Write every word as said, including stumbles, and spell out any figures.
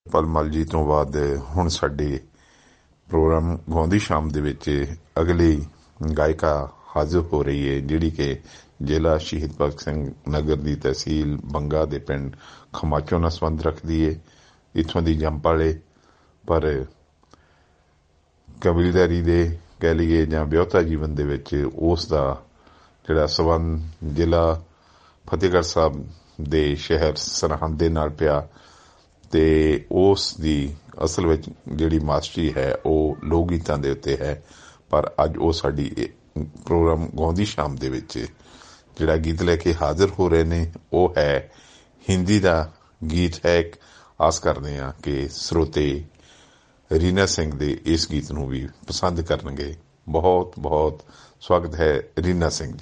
Pulman ਜੀ ਤੋਂ ਬਾਅਦ ਹੁਣ ਸਾਡੇ ਪ੍ਰੋਗਰਾਮ ਗਾਉਂਦੀ ਸ਼ਾਮ ਦੇ ਵਿੱਚ ਅਗਲੀ ਗਾਇਕਾ ਹਾਜ਼ਰ ਹੋ ਰਹੀ ਹੈ, ਜਿਹੜੀ ਕਿ ਜ਼ਿਲ੍ਹਾ ਸ਼ਹੀਦ ਭਗਤ ਸਿੰਘ ਨਗਰ ਦੀ ਤਹਿਸੀਲ ਬੰਗਾ ਦੇ ਪਿੰਡ ਖਮਾਚੋ ਨਾਲ ਸੰਬੰਧ ਰੱਖਦੀ ਹੈ। ਇੱਥੋਂ ਦੀ ਜੰਪਾਲੇ, ਪਰ ਕਬੀਲਦਾਰੀ ਦੇ ਕਹਿ ਲਈਏ ਜਾਂ ਵਿਆਹੁਤਾ ਜੀਵਨ ਦੇ ਵਿੱਚ ਉਸ ਦਾ ਜਿਹੜਾ ਸੰਬੰਧ ਜ਼ਿਲ੍ਹਾ ਫਤਿਹਗੜ੍ਹ ਸਾਹਿਬ ਦੇ ਸ਼ਹਿਰ ਸਰਹੰਦ ਦੇ ਨਾਲ ਪਿਆ, ਤੇ ਉਸ ਦੀ ਅਸਲ ਵਿੱਚ ਜਿਹੜੀ ਮਾਸਟਰੀ ਹੈ ਉਹ ਲੋਕ ਗੀਤਾਂ ਦੇ ਉੱਤੇ ਹੈ। ਪਰ ਅੱਜ ਉਹ ਸਾਡੀ ਪ੍ਰੋਗਰਾਮ ਗਾਉਂਦੀ ਸ਼ਾਮ ਦੇ ਵਿੱਚ ਜਿਹੜਾ ਗੀਤ ਲੈ ਕੇ ਹਾਜ਼ਰ ਹੋ ਰਹੇ ਨੇ ਉਹ ਹੈ ਹਿੰਦੀ ਦਾ ਗੀਤ ਹੈ। ਆਸ ਕਰਦੇ ਹਾਂ ਕਿ ਸਰੋਤੇ ਰੀਨਾ ਸਿੰਘ ਦੇ ਇਸ ਗੀਤ ਨੂੰ ਵੀ ਪਸੰਦ ਕਰਨਗੇ। ਬਹੁਤ ਬਹੁਤ ਸਵਾਗਤ ਹੈ ਰੀਨਾ ਸਿੰਘ ਜੀ।